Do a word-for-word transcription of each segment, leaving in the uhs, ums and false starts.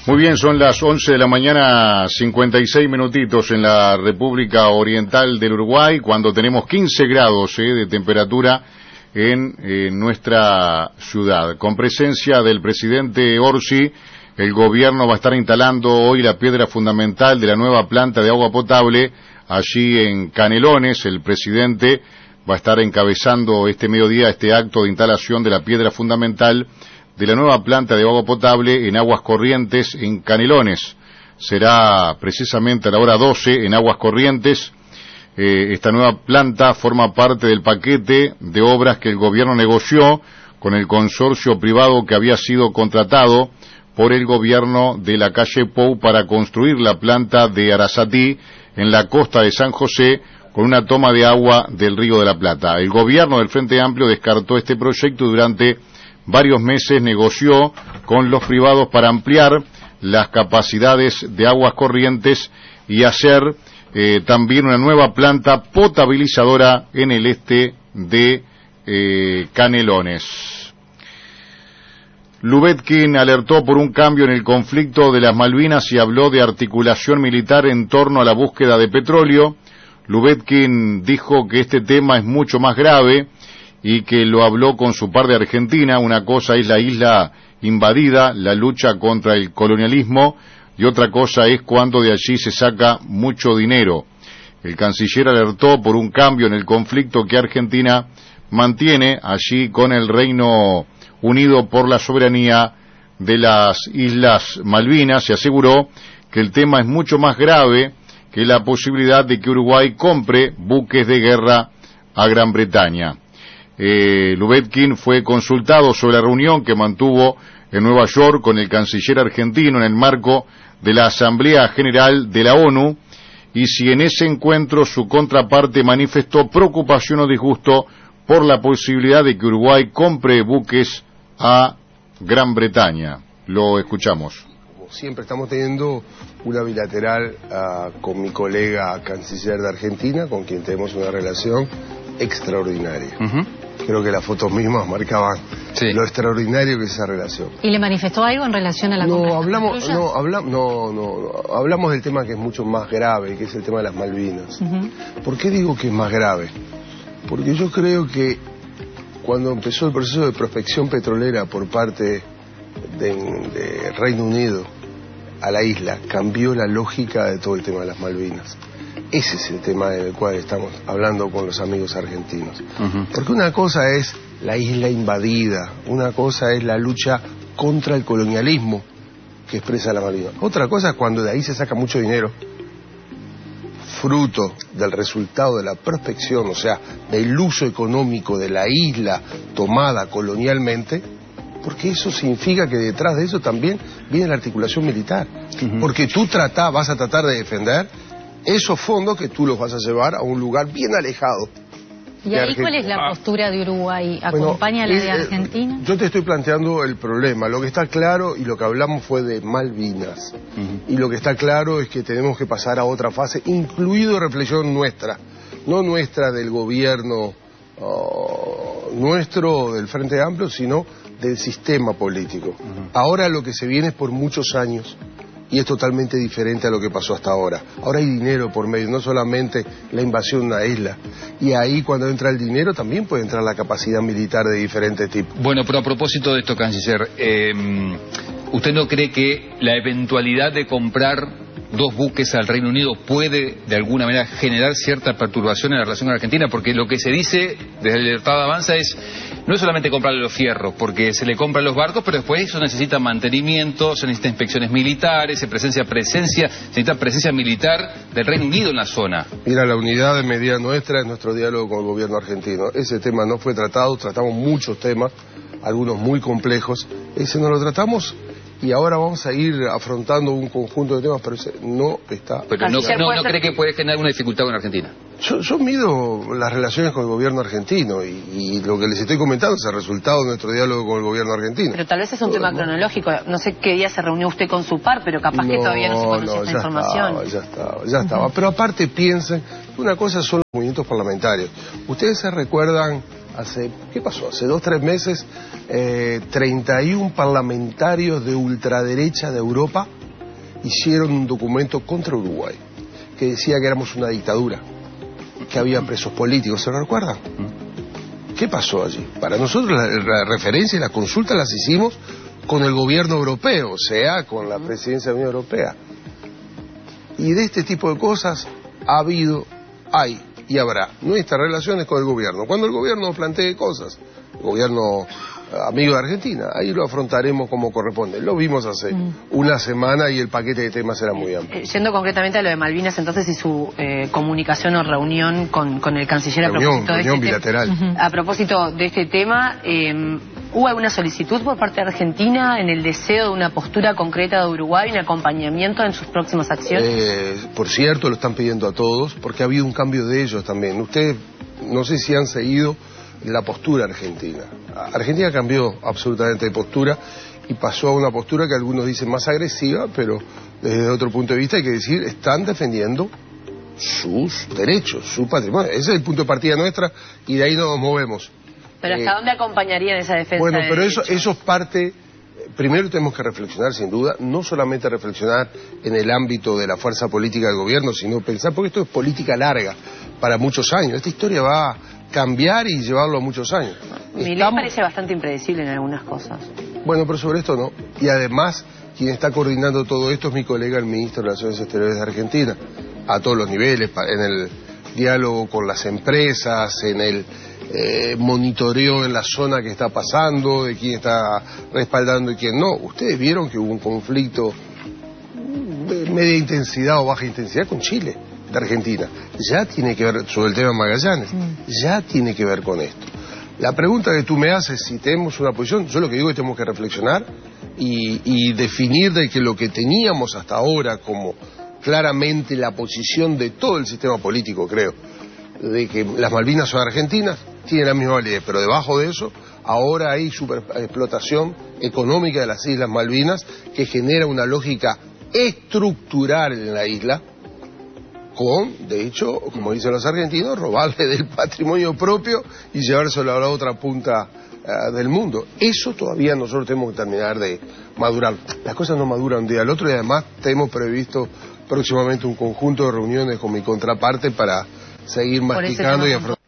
Muy bien, son las once de la mañana, cincuenta y seis minutitos en la República Oriental del Uruguay, cuando tenemos quince grados eh, de temperatura en eh, nuestra ciudad. Con presencia del presidente Orsi, el gobierno va a estar instalando hoy la piedra fundamental de la nueva planta de agua potable allí en Canelones. El presidente va a estar encabezando este mediodía este acto de instalación de la piedra fundamental de la nueva planta de agua potable en Aguas Corrientes, en Canelones. Será precisamente a la hora doce en Aguas Corrientes. Eh, esta nueva planta forma parte del paquete de obras que el gobierno negoció con el consorcio privado que había sido contratado por el gobierno de la calle Pou para construir la planta de Arasatí en la costa de San José con una toma de agua del Río de la Plata. El gobierno del Frente Amplio descartó este proyecto y durante varios meses negoció con los privados para ampliar las capacidades de Aguas Corrientes y hacer eh, también una nueva planta potabilizadora en el este de eh, Canelones. Lubetkin alertó por un cambio en el conflicto de las Malvinas y habló de articulación militar en torno a la búsqueda de petróleo. Lubetkin dijo que este tema es mucho más grave y que lo habló con su par de Argentina. Una cosa es la isla invadida, la lucha contra el colonialismo, y otra cosa es cuando de allí se saca mucho dinero. El canciller alertó por un cambio en el conflicto que Argentina mantiene allí con el Reino Unido por la soberanía de las Islas Malvinas y aseguró que el tema es mucho más grave que la posibilidad de que Uruguay compre buques de guerra a Gran Bretaña. Eh, Lubetkin fue consultado sobre la reunión que mantuvo en Nueva York con el canciller argentino en el marco de la Asamblea General de la ONU y si en ese encuentro su contraparte manifestó preocupación o disgusto por la posibilidad de que Uruguay compre buques a Gran Bretaña. Lo escuchamos. Como siempre estamos teniendo una bilateral uh, con mi colega canciller de Argentina, con quien tenemos una relación extraordinaria. Uh-huh. Creo que las fotos mismas marcaban sí. lo extraordinario que es esa relación. ¿Y le manifestó algo en relación a la no hablamos no hablamos no, no no hablamos del tema que es mucho más grave, que es el tema de las Malvinas? Uh-huh. ¿Por qué digo que es más grave? Porque yo creo que cuando empezó el proceso de prospección petrolera por parte de, de Reino Unido a la isla, cambió la lógica de todo el tema de las Malvinas. Ese es el tema del cual estamos hablando con los amigos argentinos. Uh-huh. Porque una cosa es la isla invadida, una cosa es la lucha contra el colonialismo que expresa la Malvinas. Otra cosa es cuando de ahí se saca mucho dinero, fruto del resultado de la prospección, o sea, del uso económico de la isla tomada colonialmente, porque eso significa que detrás de eso también viene la articulación militar. Uh-huh. Porque tú tratás, vas a tratar de defender esos fondos que tú los vas a llevar a un lugar bien alejado. ¿Y ahí cuál es la postura de Uruguay? ¿Acompaña bueno, la de Argentina? Eh, yo te estoy planteando el problema. Lo que está claro, y lo que hablamos fue de Malvinas, uh-huh. y lo que está claro es que tenemos que pasar a otra fase, incluido reflexión nuestra, no nuestra del gobierno uh, nuestro, del Frente Amplio, sino del sistema político. Uh-huh. Ahora lo que se viene es por muchos años, y es totalmente diferente a lo que pasó hasta ahora. Ahora hay dinero por medio, no solamente la invasión de una isla. Y ahí cuando entra el dinero también puede entrar la capacidad militar de diferentes tipos. Bueno, pero a propósito de esto, canciller, eh, ¿usted no cree que la eventualidad de comprar dos buques al Reino Unido puede de alguna manera generar cierta perturbación en la relación con Argentina? Porque lo que se dice desde el Estado de Avanza es no es solamente comprarle los fierros, porque se le compran los barcos, pero después eso necesita mantenimiento, se necesita inspecciones militares, se presencia presencia, se necesita presencia militar del Reino Unido en la zona. Mira, la unidad de medida nuestra es nuestro diálogo con el gobierno argentino. Ese tema no fue tratado, tratamos muchos temas, algunos muy complejos. Ese no lo tratamos y ahora vamos a ir afrontando un conjunto de temas, pero ese no está... Pero no, no, no cree que puede generar una dificultad con Argentina. Yo, yo mido las relaciones con el gobierno argentino y, y lo que les estoy comentando es el resultado de nuestro diálogo con el gobierno argentino. Pero tal vez es un tema cronológico. No sé qué día se reunió usted con su par, pero capaz no, que todavía no se conoce no, esta ya información. Estaba, ya estaba, ya estaba. Uh-huh. Pero aparte piensen, una cosa son los movimientos parlamentarios. Ustedes se recuerdan hace, ¿qué pasó? Hace dos, tres meses, eh, treinta y uno parlamentarios de ultraderecha de Europa hicieron un documento contra Uruguay, que decía que éramos una dictadura, que había presos políticos, ¿se lo recuerdan? ¿Qué pasó allí? Para nosotros la, la referencia y las consultas las hicimos con el gobierno europeo, o sea, con la presidencia de la Unión Europea. Y de este tipo de cosas ha habido, hay y habrá nuestras relaciones con el gobierno. Cuando el gobierno plantee cosas, el gobierno amigo de Argentina, ahí lo afrontaremos como corresponde. Lo vimos hace mm. una semana y el paquete de temas era muy amplio. Eh, yendo concretamente a lo de Malvinas, entonces, y su eh, comunicación o reunión con, con el canciller reunión, a propósito reunión de este bilateral. Uh-huh. A propósito de este tema, eh, ¿hubo alguna solicitud por parte de Argentina en el deseo de una postura concreta de Uruguay, un acompañamiento en sus próximas acciones? Eh, por cierto, lo están pidiendo a todos, porque ha habido un cambio de ellos también. Ustedes, no sé si han seguido la postura argentina. Argentina cambió absolutamente de postura y pasó a una postura que algunos dicen más agresiva, pero desde otro punto de vista hay que decir, están defendiendo sus derechos, su patrimonio. Ese es el punto de partida nuestra y de ahí no nos movemos. ¿Pero hasta eh, dónde acompañarían esa defensa? Bueno, de pero eso, derechos? eso es parte... Primero tenemos que reflexionar, sin duda, no solamente reflexionar en el ámbito de la fuerza política del gobierno, sino pensar, porque esto es política larga, para muchos años. Esta historia va a cambiar y llevarlo a muchos años. Mi ley Estamos... parece bastante impredecible en algunas cosas. Bueno, pero sobre esto no. Y además, quien está coordinando todo esto es mi colega, el ministro de Relaciones Exteriores de Argentina, a todos los niveles, en el diálogo con las empresas, en el eh, monitoreo en la zona que está pasando, de quién está respaldando y quién no. Ustedes vieron que hubo un conflicto de media intensidad o baja intensidad con Chile, de Argentina. Ya tiene que ver, sobre el tema Magallanes, ya tiene que ver con esto. La pregunta que tú me haces, si tenemos una posición, yo lo que digo es que tenemos que reflexionar y, y definir de que lo que teníamos hasta ahora como claramente la posición de todo el sistema político, creo, de que las Malvinas son argentinas, tiene la misma validez, pero debajo de eso ahora hay superexplotación económica de las Islas Malvinas que genera una lógica estructural en la isla, con, de hecho, como dicen los argentinos, robarle del patrimonio propio y llevárselo a la otra punta uh, del mundo. Eso todavía nosotros tenemos que terminar de madurar. Las cosas no maduran de un día al otro y además tenemos previsto próximamente un conjunto de reuniones con mi contraparte para seguir masticando y afrontando.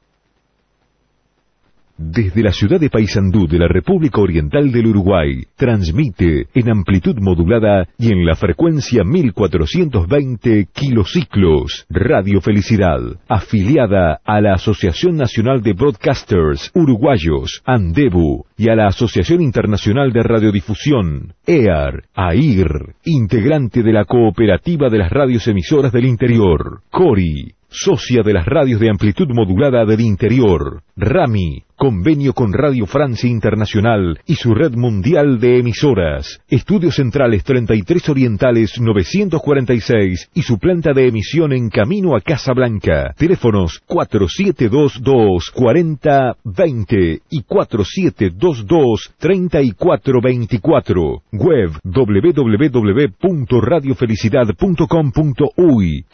Desde la ciudad de Paysandú de la República Oriental del Uruguay, transmite en amplitud modulada y en la frecuencia mil cuatrocientos veinte kilociclos, Radio Felicidad, afiliada a la Asociación Nacional de Broadcasters Uruguayos, ANDEBU, y a la Asociación Internacional de Radiodifusión, E A R, A I R, integrante de la Cooperativa de las Radios Emisoras del Interior, CORI, socia de las radios de amplitud modulada del interior, RAMI, convenio con Radio Francia Internacional y su red mundial de emisoras, Estudios Centrales treinta y tres Orientales novecientos cuarenta y seis y su planta de emisión en camino a Casablanca. Teléfonos cuatro siete dos dos, cuarenta veinte y cuatro siete dos dos, treinta y cuatro veinticuatro. Web doble u doble u doble u punto radio felicidad punto com punto uy.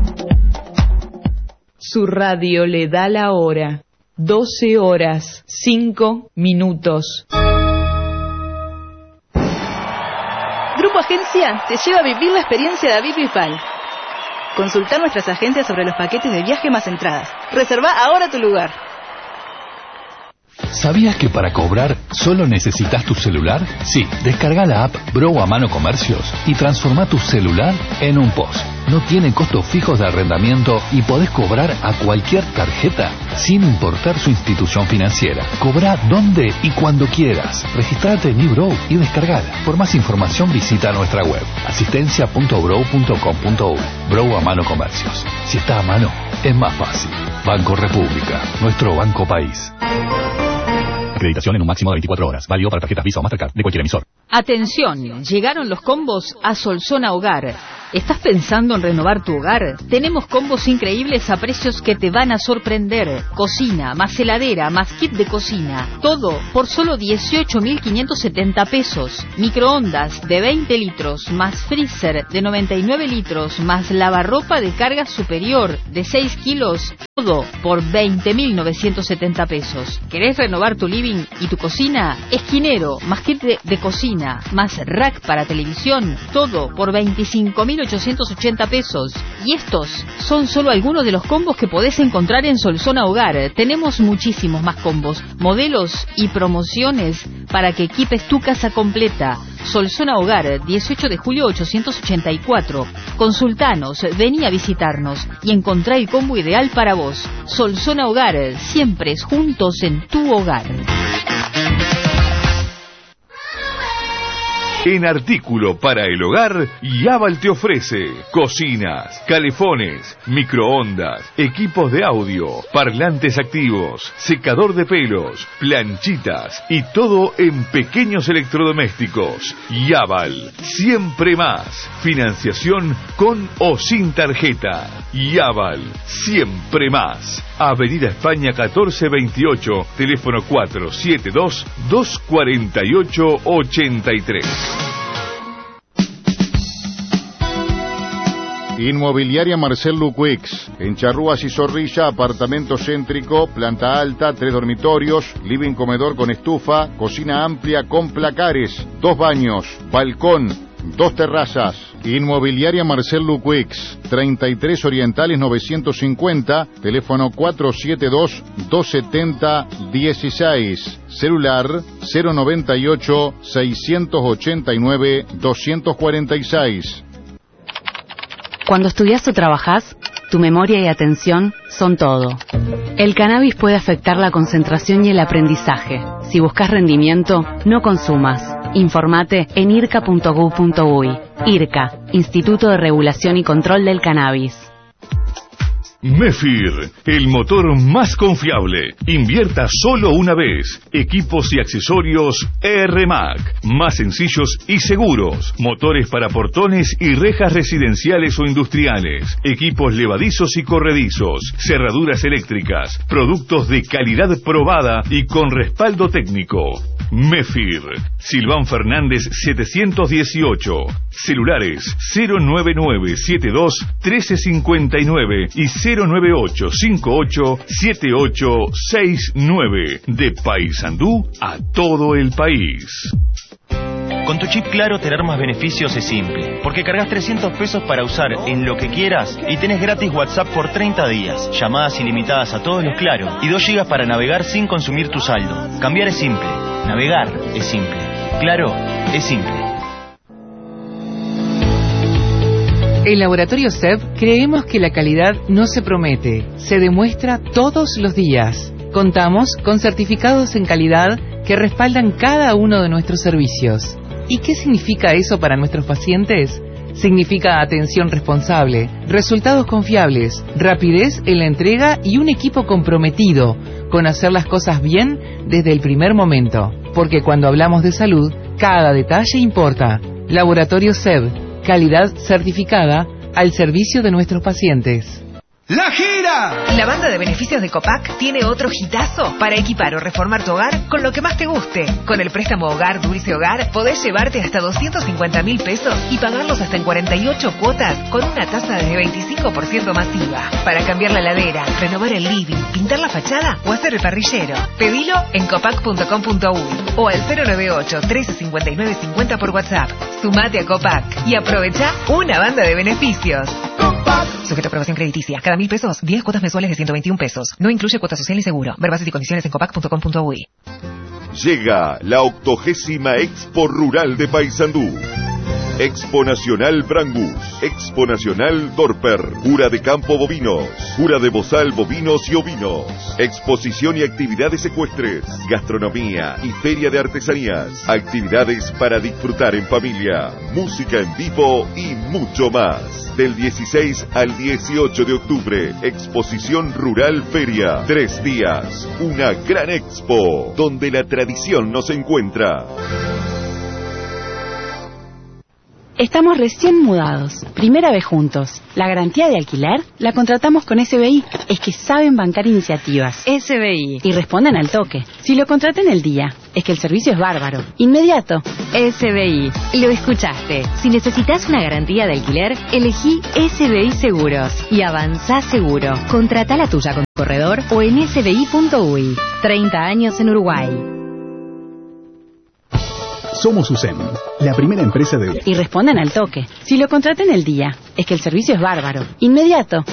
Su radio le da la hora. doce horas, cinco minutos. Grupo Agencia te lleva a vivir la experiencia de David Bisbal. Consulta nuestras agencias sobre los paquetes de viaje más entradas. Reserva ahora tu lugar. ¿Sabías que para cobrar solo necesitas tu celular? Sí, descarga la app Bro a Mano Comercios y transforma tu celular en un P O S. No tiene costos fijos de arrendamiento y podés cobrar a cualquier tarjeta sin importar su institución financiera. Cobra donde y cuando quieras. Registrate en Mi Bro y descargala. Por más información visita nuestra web asistencia punto bro punto com punto uy. Bro a Mano Comercios. Si está a mano, es más fácil. Banco República, nuestro banco país. Acreditación en un máximo de veinticuatro horas. Válido para tarjetas Visa o Mastercard de cualquier emisor. Atención, llegaron los combos a Solzona Hogar. ¿Estás pensando en renovar tu hogar? Tenemos combos increíbles a precios que te van a sorprender. Cocina, más heladera, más kit de cocina. Todo por solo dieciocho mil quinientos setenta pesos. Microondas de veinte litros, más freezer de noventa y nueve litros, más lavarropa de carga superior de seis kilos. Todo por veinte mil novecientos setenta pesos. ¿Querés renovar tu living y tu cocina? Esquinero, más kit de, de cocina, más rack para televisión. Todo por veinticinco mil ochocientos ochenta pesos. Y estos son solo algunos de los combos que podés encontrar en Solzona Hogar. Tenemos muchísimos más combos, modelos y promociones para que equipes tu casa completa. Solzona Hogar, dieciocho de julio ochocientos ochenta y cuatro. Consultanos, vení a visitarnos y encontrá el combo ideal para vos. Solzona Hogar, siempre juntos en tu hogar. En artículo para el hogar, Yaval te ofrece cocinas, calefones, microondas, equipos de audio, parlantes activos, secador de pelos, planchitas y todo en pequeños electrodomésticos. Yaval, siempre más. Financiación con o sin tarjeta. Yaval, siempre más. Avenida España catorce veintiocho, teléfono cuatro siete dos, dos cuatro ocho, ocho tres. Inmobiliaria Marcel Luquix, en Charrúas y Zorrilla, apartamento céntrico, planta alta, tres dormitorios, living comedor con estufa, cocina amplia con placares, dos baños, balcón, dos terrazas. Inmobiliaria Marcel Luquix, treinta y tres Orientales novecientos cincuenta, teléfono cuatro siete dos, dos siete cero, uno seis, celular cero noventa y ocho, seiscientos ochenta y nueve, doscientos cuarenta y seis. Cuando estudias o trabajás, tu memoria y atención son todo. El cannabis puede afectar la concentración y el aprendizaje. Si buscas rendimiento, no consumas. Informate en irca punto gob punto uy. IRCA, Instituto de Regulación y Control del Cannabis. Mefir, el motor más confiable. Invierta solo una vez. Equipos y accesorios R M A C. Más sencillos y seguros. Motores para portones y rejas residenciales o industriales. Equipos levadizos y corredizos. Cerraduras eléctricas. Productos de calidad probada y con respaldo técnico. Mefir, Silván Fernández setecientos dieciocho, celulares cero nueve nueve siete dos, uno tres cinco nueve y cero nueve ocho cinco ocho, siete ocho seis nueve, de Paysandú a todo el país. Con tu chip Claro tener más beneficios es simple, porque cargas trescientos pesos para usar en lo que quieras y tenés gratis WhatsApp por treinta días, llamadas ilimitadas a todos los Claro y dos gigas para navegar sin consumir tu saldo. Cambiar es simple, navegar es simple, Claro es simple. En Laboratorio S E B creemos que la calidad no se promete, se demuestra todos los días. Contamos con certificados en calidad que respaldan cada uno de nuestros servicios. ¿Y qué significa eso para nuestros pacientes? Significa atención responsable, resultados confiables, rapidez en la entrega y un equipo comprometido con hacer las cosas bien desde el primer momento. Porque cuando hablamos de salud, cada detalle importa. Laboratorio S E B, calidad certificada al servicio de nuestros pacientes. ¡La gira! La banda de beneficios de Copac tiene otro hitazo para equipar o reformar tu hogar con lo que más te guste. Con el préstamo Hogar Dulce Hogar podés llevarte hasta doscientos cincuenta mil pesos y pagarlos hasta en cuarenta y ocho cuotas con una tasa de veinticinco por ciento masiva. Para cambiar la heladera, renovar el living, pintar la fachada o hacer el parrillero. Pedilo en copac punto com punto uy o al cero nueve ocho, trece cincuenta y nueve cincuenta por WhatsApp. Sumate a Copac y aprovecha una banda de beneficios. Copac. Sujeto a aprobación crediticia. Cada mil pesos, diez cuotas mensuales de ciento veintiún pesos. No incluye cuota social y seguro. Ver bases y condiciones en copac punto com punto uy. Llega la octogésima Expo Rural de Paysandú. Expo Nacional Brangus, Expo Nacional Dorper, Cura de Campo Bovinos, Cura de Bozal Bovinos y Ovinos, exposición y actividades ecuestres, gastronomía y feria de artesanías, actividades para disfrutar en familia, música en vivo y mucho más. Del dieciséis al dieciocho de octubre, Exposición Rural Feria, tres días, una gran expo, donde la tradición nos encuentra. Estamos recién mudados, primera vez juntos. La garantía de alquiler la contratamos con S B I. Es que saben bancar iniciativas. S B I. Y responden al toque. Si lo contraté en el día, es que el servicio es bárbaro. Inmediato. S B I. Lo escuchaste. Si necesitas una garantía de alquiler, elegí S B I Seguros y avanzá seguro. Contratá la tuya con tu corredor o en s b i punto u y. treinta años en Uruguay. Somos U S E M, la primera empresa de... Y responden al toque. Si lo contraté en el día, es que el servicio es bárbaro. Inmediato.